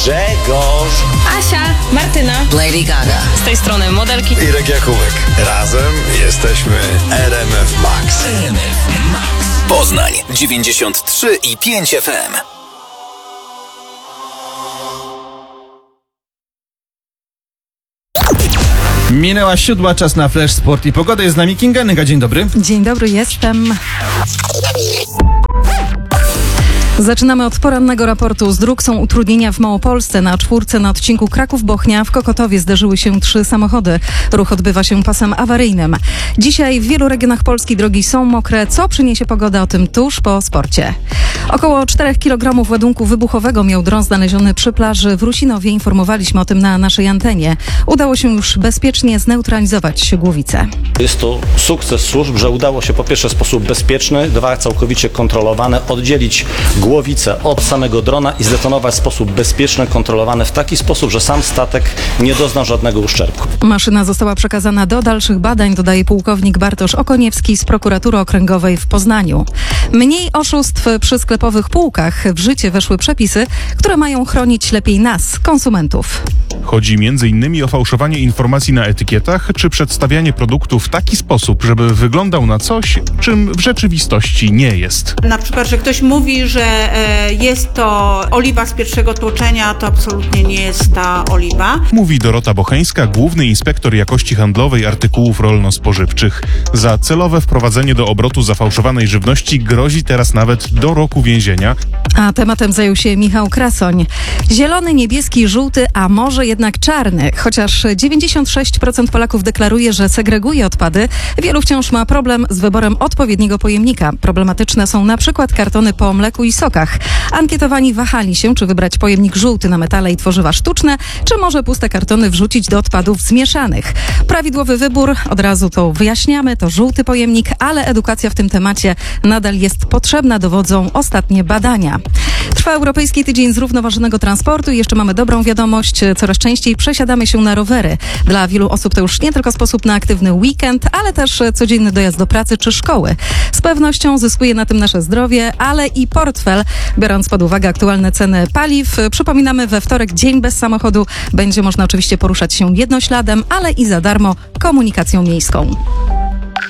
Grzegorz, Asia, Martyna, Lady Gaga. z tej strony modelki. Irek Jakubek. Razem jesteśmy RMF Max. Poznań 93,5 FM. Minęła 7, czas na Flash Sport i pogoda. Jest z nami Kinga Nyga. Dzień dobry. Dzień dobry, jestem. Zaczynamy od porannego raportu. Z dróg są utrudnienia w Małopolsce. Na czwórce na odcinku Kraków-Bochnia w Kokotowie zderzyły się 3 samochody. Ruch odbywa się pasem awaryjnym. Dzisiaj w wielu regionach Polski drogi są mokre. Co przyniesie pogoda? O tym tuż po sporcie. Około 4 kg ładunku wybuchowego miał dron znaleziony przy plaży w Rusinowie. Informowaliśmy o tym na naszej antenie. Udało się już bezpiecznie zneutralizować głowicę. Jest to sukces służb, że udało się po pierwsze w sposób bezpieczny, 2 całkowicie kontrolowane, oddzielić głowicę od samego drona i zdetonować w sposób bezpieczny, kontrolowany w taki sposób, że sam statek nie doznał żadnego uszczerbku. Maszyna została przekazana do dalszych badań, dodaje pułkownik Bartosz Okoniewski z Prokuratury Okręgowej w Poznaniu. Mniej oszustw przy sklepowych półkach. W życie weszły przepisy, które mają chronić lepiej nas, konsumentów. Chodzi m.in. o fałszowanie informacji na etykietach, czy przedstawianie produktu w taki sposób, żeby wyglądał na coś, czym w rzeczywistości nie jest. Na przykład, że ktoś mówi, że jest to oliwa z pierwszego tłoczenia, to absolutnie nie jest ta oliwa. Mówi Dorota Bocheńska, główny inspektor jakości handlowej artykułów rolno-spożywczych. Za celowe wprowadzenie do obrotu zafałszowanej żywności grozi teraz nawet do roku więzienia. A tematem zajął się Michał Krasoń. Zielony, niebieski, żółty, a może jednak czarny. Chociaż 96% Polaków deklaruje, że segreguje odpady, wielu wciąż ma problem z wyborem odpowiedniego pojemnika. Problematyczne są na przykład kartony po mleku i sokach. Ankietowani wahali się, czy wybrać pojemnik żółty na metale i tworzywa sztuczne, czy może puste kartony wrzucić do odpadów zmieszanych. Prawidłowy wybór, od razu to wyjaśniamy, to żółty pojemnik, ale edukacja w tym temacie nadal jest potrzebna, dowodzą ostatnie badania. Trwa Europejski Tydzień Zrównoważonego Transportu i jeszcze mamy dobrą wiadomość. Coraz częściej przesiadamy się na rowery. Dla wielu osób to już nie tylko sposób na aktywny weekend, ale też codzienny dojazd do pracy czy szkoły. Z pewnością zyskuje na tym nasze zdrowie, ale i portfel, biorąc pod uwagę aktualne ceny paliw. Przypominamy, we wtorek dzień bez samochodu. Będzie można oczywiście poruszać się jednośladem, ale i za darmo komunikacją miejską.